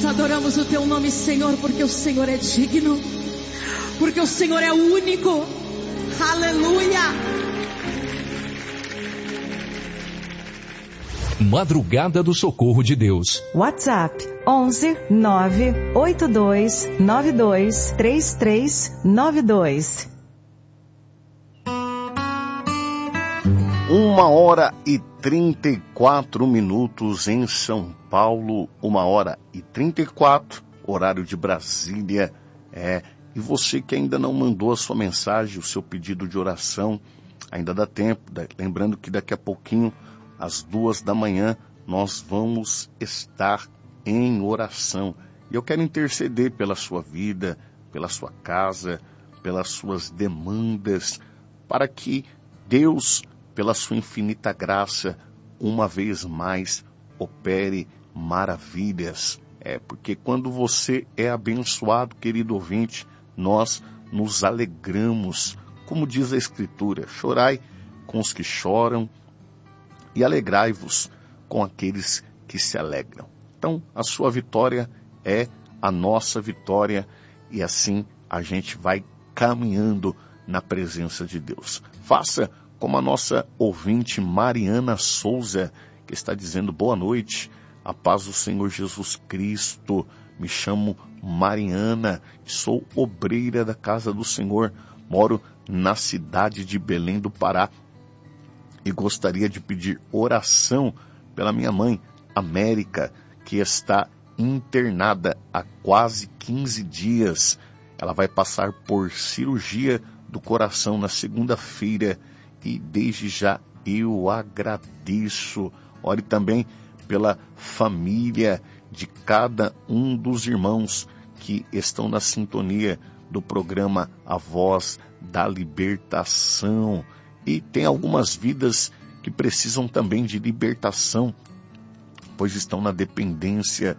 adoramos o teu nome, Senhor, porque o Senhor é digno, porque o Senhor é único. Aleluia. Madrugada do Socorro de Deus. WhatsApp 11 982 92 3392. 1h34 em São Paulo, 1h34, horário de Brasília. E você que ainda não mandou a sua mensagem, o seu pedido de oração, ainda dá tempo. Lembrando que daqui a pouquinho, às 2h, nós vamos estar em oração. E eu quero interceder pela sua vida, pela sua casa, pelas suas demandas, para que Deus, pela sua infinita graça, uma vez mais, opere maravilhas. Porque quando você é abençoado, querido ouvinte, nós nos alegramos. Como diz a Escritura, chorai com os que choram e alegrai-vos com aqueles que se alegram. Então, a sua vitória é a nossa vitória e assim a gente vai caminhando na presença de Deus. Faça como a nossa ouvinte Mariana Souza, que está dizendo: boa noite, a paz do Senhor Jesus Cristo. Me chamo Mariana, sou obreira da casa do Senhor, moro na cidade de Belém do Pará e gostaria de pedir oração pela minha mãe, América, que está internada há quase 15 dias. Ela vai passar por cirurgia do coração na segunda-feira e desde já eu agradeço. Ore também pela família de cada um dos irmãos que estão na sintonia do programa A Voz da Libertação. E tem algumas vidas que precisam também de libertação, pois estão na dependência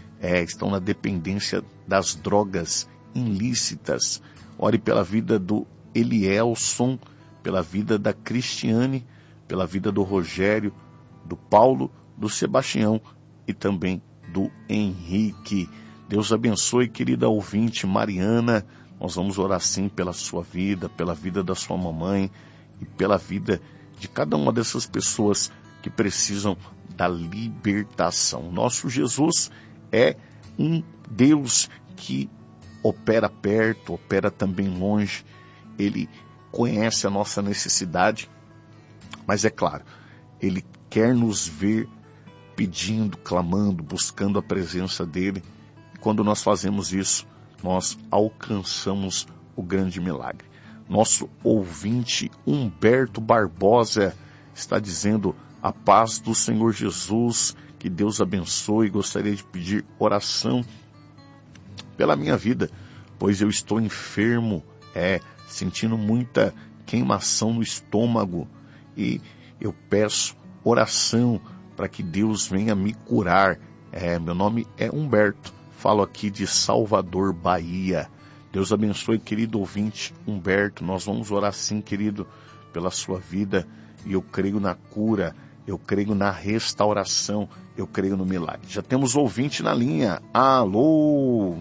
das drogas ilícitas. Ore pela vida do Elielson, pela vida da Cristiane, pela vida do Rogério, do Paulo, do Sebastião e também do Henrique. Deus abençoe, querida ouvinte Mariana. Nós vamos orar sim pela sua vida, pela vida da sua mamãe e pela vida de cada uma dessas pessoas que precisam da libertação. Nosso Jesus é um Deus que opera perto, opera também longe. Ele conhece a nossa necessidade, mas é claro, Ele quer nos ver pedindo, clamando, buscando a presença dEle. E quando nós fazemos isso, nós alcançamos o grande milagre. Nosso ouvinte Humberto Barbosa está dizendo: a paz do Senhor Jesus, que Deus abençoe. Gostaria de pedir oração pela minha vida, pois eu estou enfermo, sentindo muita queimação no estômago, e eu peço oração para que Deus venha me curar. Meu nome é Humberto, falo aqui de Salvador, Bahia. Deus abençoe, querido ouvinte Humberto. Nós vamos orar sim, querido, pela sua vida, e eu creio na cura, eu creio na restauração, eu creio no milagre. Já temos ouvinte na linha. Alô?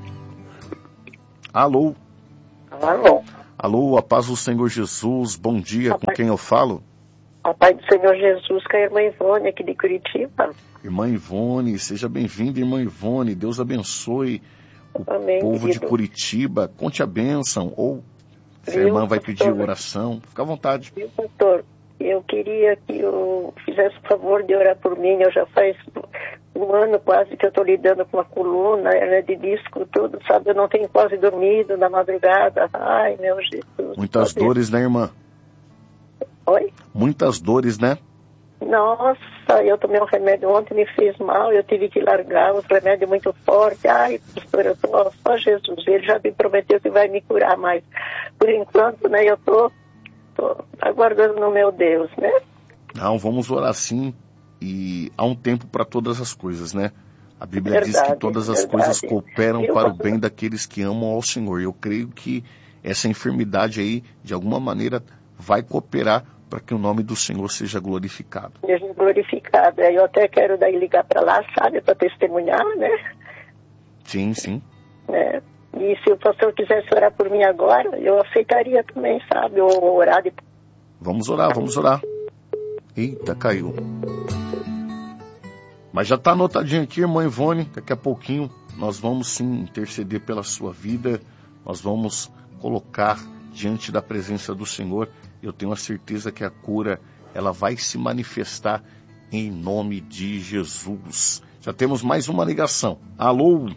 Alô? Alô? Alô, a paz do Senhor Jesus, bom dia, com quem eu falo? A paz do Senhor Jesus, com a irmã Ivone, aqui de Curitiba. Irmã Ivone, seja bem-vinda, irmã Ivone. Deus abençoe o Amém, povo querido. de Curitiba. Conte a bênção, ou se a irmã vai pedir oração, fica à vontade. Viu, pastor? Eu queria que eu fizesse o favor de orar por mim. Eu já faz um ano quase que eu estou lidando com a coluna, de disco, tudo, sabe? Eu não tenho quase dormido na madrugada. Ai, meu Jesus. Muitas dores, né, irmã? Oi? Muitas dores, né? Nossa, eu tomei um remédio ontem, me fez mal, eu tive que largar os remédios muito fortes. Ai, pastor, eu tô, só Jesus, ele já me prometeu que vai me curar, mas por enquanto, né, eu tô aguardando no meu Deus, né? Não, vamos orar sim, e há um tempo para todas as coisas, né? A Bíblia diz que todas as coisas cooperam para o bem daqueles que amam ao Senhor. Eu creio que essa enfermidade aí, de alguma maneira, vai cooperar para que o nome do Senhor seja glorificado. Seja glorificado. Eu até quero daí ligar para lá, sabe, para testemunhar, né? Sim, sim. né? E se o pastor quisesse orar por mim agora, eu aceitaria também, sabe? Ou orar depois. Vamos orar, vamos orar. Eita, caiu. Mas já está anotadinho aqui, irmã Ivone. Daqui a pouquinho nós vamos sim interceder pela sua vida. Nós vamos colocar diante da presença do Senhor. Eu tenho a certeza que a cura, ela vai se manifestar em nome de Jesus. Já temos mais uma ligação. Alô?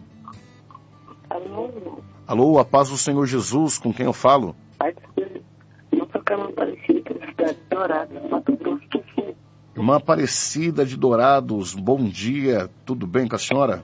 Alô? Alô, a paz do Senhor Jesus, com quem eu falo? Irmã Aparecida de Dourados, bom dia, tudo bem com a senhora?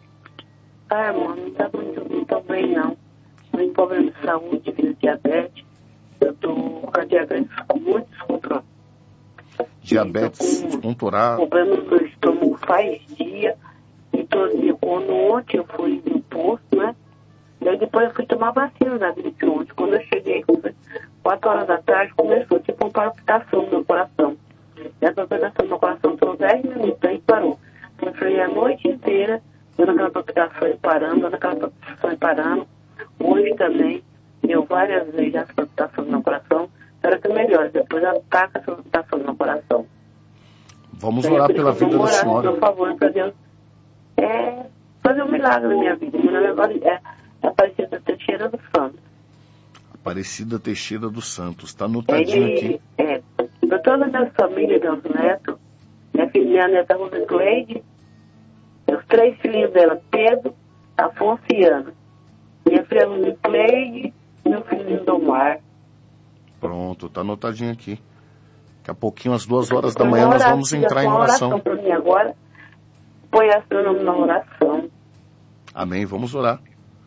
Irmão, não está muito bem, não. Tenho problema de saúde, de diabetes. Eu estou com a diabetes muito descontrolada. Diabetes descontrolada. Problema no meu estômago faz dia. Então, assim, ontem eu fui no posto, né? Daí depois eu fui tomar vacina da gripe ontem. Quando eu cheguei, 4 horas da tarde, começou tipo uma palpitação no meu coração. Essa palpitação no meu coração durou 10 minutos, aí parou. Eu falei a noite inteira, dando aquela palpitação e parando, dando aquela palpitação e parando. Hoje também, deu várias vezes essa palpitação no meu coração. Espero que melhore, depois ataca essa palpitação no meu coração. Vamos orar pela vida da senhora. Por favor, para Deus fazer um milagre na minha vida. Meu nome agora é Aparecida Teixeira dos Santos. Aparecida Teixeira dos Santos, está anotadinho aqui. Para toda a minha família, meus netos, minha neta Rosa Cleide, os 3 filhinhos dela, Pedro, Afonso e Ana. Minha filha Rosa Cleide e meu filho Domar. Pronto, está anotadinho aqui. Daqui a pouquinho, às 2 horas da manhã, nós vamos entrar em oração. Para mim agora, põe seu nome na oração. Amém, vamos orar.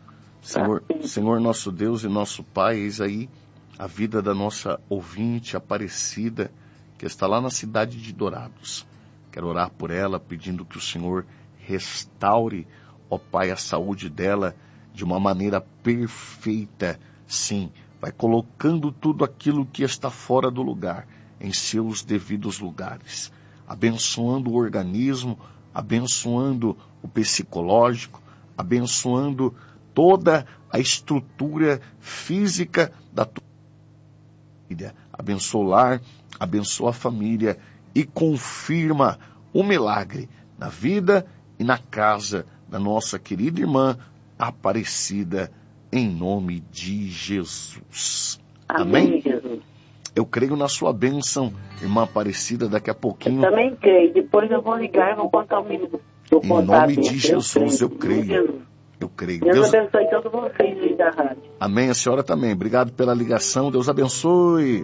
Senhor nosso Deus e nosso Pai, eis aí a vida da nossa ouvinte Aparecida, que está lá na cidade de Dourados. Quero orar por ela, pedindo que o Senhor restaure, ó Pai, a saúde dela de uma maneira perfeita. Sim, vai colocando tudo aquilo que está fora do lugar, em seus devidos lugares. Abençoando o organismo, abençoando o psicológico, abençoando toda a estrutura física da tua família. Abençoa o lar, abençoa a família e confirma o milagre na vida e na casa da nossa querida irmã Aparecida, em nome de Jesus. Amém? Jesus. Eu creio na sua bênção, irmã Aparecida, daqui a pouquinho. Eu também creio. Depois eu vou ligar e vou contar o menino. Em nome de Jesus, eu creio. Eu creio. Deus abençoe todos vocês aí da rádio. Amém, a senhora também. Obrigado pela ligação. Deus abençoe.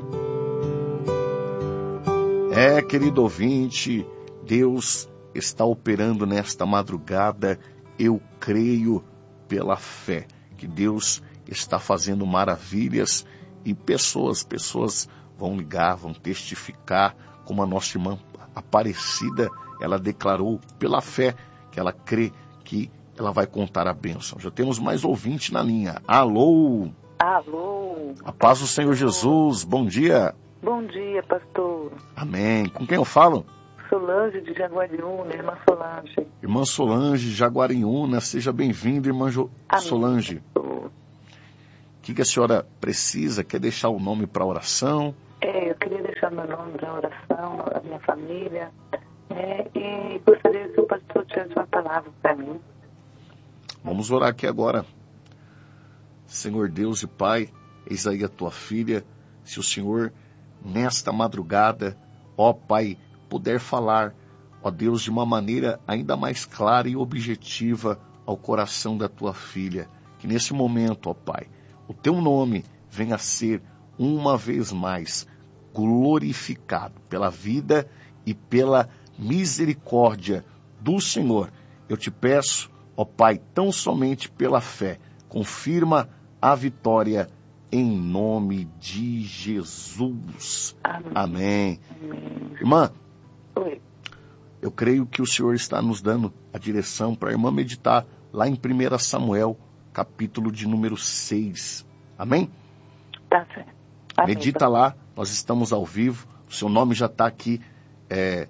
Querido ouvinte, Deus está operando nesta madrugada. Eu creio pela fé que Deus está fazendo maravilhas e pessoas vão ligar, vão testificar, como a nossa irmã Aparecida, ela declarou pela fé que ela crê que ela vai contar a bênção. Já temos mais ouvinte na linha. Alô? Alô? A paz do Senhor Jesus, bom dia. Bom dia, pastor. Amém. Com quem eu falo? Solange de Jaguariúna, irmã Solange. Irmã Solange, Jaguariúna, seja bem-vinda, irmã Solange. O que a senhora precisa? Quer deixar o nome para oração? Eu queria deixar meu nome para oração, a minha família, e gostaria que o pastor tivesse uma palavra para mim. Vamos orar aqui agora. Senhor Deus e Pai, eis aí a tua filha. Se o Senhor, nesta madrugada, ó Pai, puder falar, ó Deus, de uma maneira ainda mais clara e objetiva ao coração da tua filha, que nesse momento, ó Pai, o teu nome venha a ser uma vez mais glorificado pela vida e pela misericórdia do Senhor. Eu te peço, ó Pai, tão somente pela fé, confirma a vitória em nome de Jesus. Amém. Irmã, eu creio que o Senhor está nos dando a direção para a irmã meditar lá em 1 Samuel, capítulo de número 6. Amém? Tá certo. Medita lá, nós estamos ao vivo, o seu nome já está aqui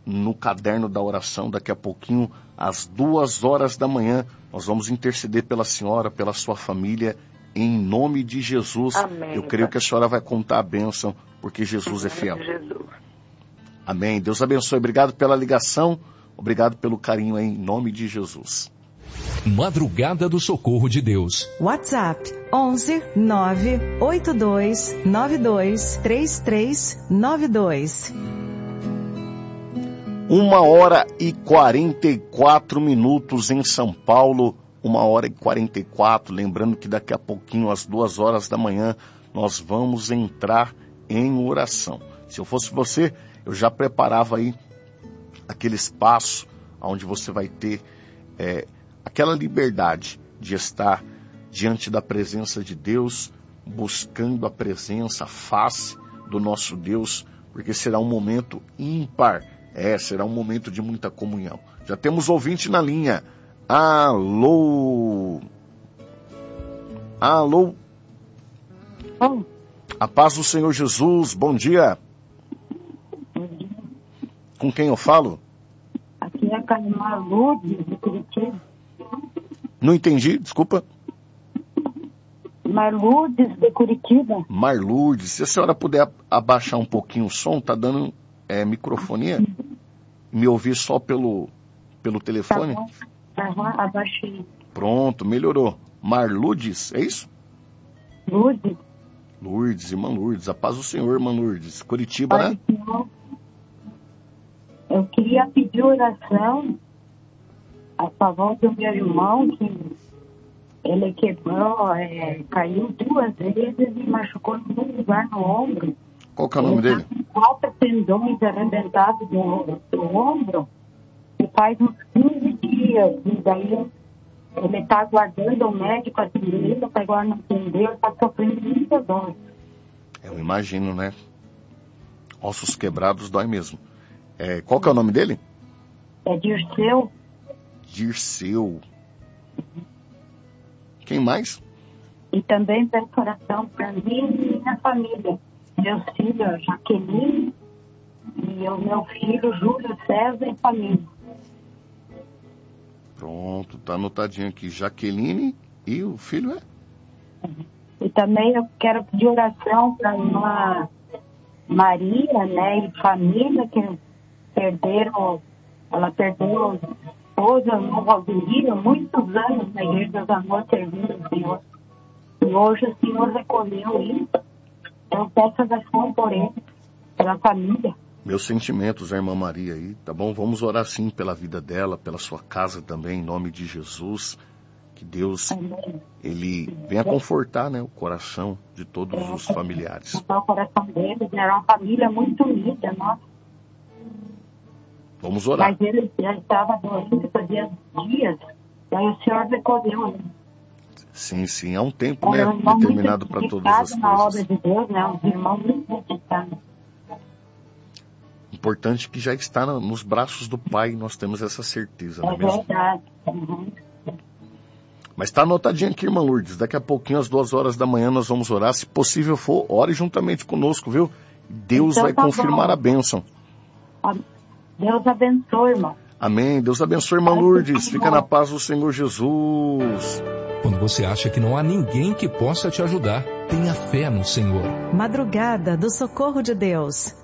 no caderno da oração, daqui a pouquinho, às 2h da manhã, nós vamos interceder pela senhora, pela sua família, em nome de Jesus. Amém. Eu creio que a senhora vai contar a bênção, porque Jesus é fiel. Jesus. Amém. Deus abençoe. Obrigado pela ligação. Obrigado pelo carinho aí, em nome de Jesus. Madrugada do Socorro de Deus. WhatsApp 11 982 92 3392. 1h44 em São Paulo. 1h44. Lembrando que daqui a pouquinho, às 2h da manhã, nós vamos entrar em oração. Se eu fosse você, eu já preparava aí aquele espaço onde você vai ter aquela liberdade de estar diante da presença de Deus, buscando a presença, a face do nosso Deus, porque será um momento ímpar, será um momento de muita comunhão. Já temos ouvinte na linha. Alô? Alô? A paz do Senhor Jesus, bom dia. Com quem eu falo? Aqui é a Marludes, de Curitiba. Não entendi, desculpa. Marludes, de Curitiba. Marludes, se a senhora puder abaixar um pouquinho o som, tá dando microfonia? Me ouvir só pelo telefone? Tá bom. Abaixei. Pronto, melhorou. Marludes, é isso? Lourdes. Lourdes, irmã Lourdes, a paz do Senhor, irmã Lourdes. Curitiba, né? Senhor, eu queria pedir oração a favor do meu irmão, que ele quebrou, caiu 2 vezes e machucou num lugar no ombro. Qual que é o nome dele? Com 4 tendões arrebentados do ombro, e faz uns 15 dias, e daí ele está aguardando o médico atender, até agora não atendeu, está sofrendo muita dor. Eu imagino, né? Ossos quebrados dói mesmo. Qual que é o nome dele? É Dirceu. Dirceu. Quem mais? E também peço oração para mim e minha família. Meus filhos, Jaqueline, e o meu filho, Júlio César, e família. Pronto, tá anotadinho aqui. Jaqueline e o filho E também eu quero pedir oração para a irmã Maria, né, e família, que ela perdeu a esposa, no Valdomiro, muitos anos na Igreja dos Amores servindo o Senhor. E hoje o Senhor recolheu isso. Eu peço oração por ele, pela família. Meus sentimentos, a irmã Maria aí, tá bom? Vamos orar sim pela vida dela, pela sua casa também, em nome de Jesus. Que Deus, Ele venha confortar, né, o coração de todos os familiares. O coração deles era uma família muito unida, nossa. Vamos orar. Mas ele já estava doente, fazia dias, daí o Senhor recolheu ele. Sim, há um tempo, né, determinado para todas as coisas. Na obra de Deus, né, os irmãos muito dedicados. Importante que já está nos braços do Pai, nós temos essa certeza, não é mesmo? Verdade. Uhum. Mas está anotadinho aqui, irmã Lourdes, daqui a pouquinho, às 2h da manhã, nós vamos orar. Se possível for, ore juntamente conosco, viu? Deus então, vai confirmar a bênção. Deus abençoe, irmão. Amém. Deus abençoe, irmã Lourdes. Fica na paz do Senhor Jesus. Quando você acha que não há ninguém que possa te ajudar, tenha fé no Senhor. Madrugada do Socorro de Deus.